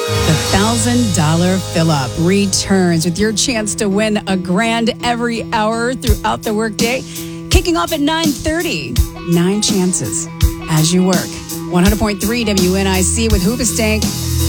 The $1,000 fill-up returns with your chance to win $1,000 every hour throughout the workday. Kicking off at 9:30. 9 chances as you work. 100.3 WNIC with Hoobastank.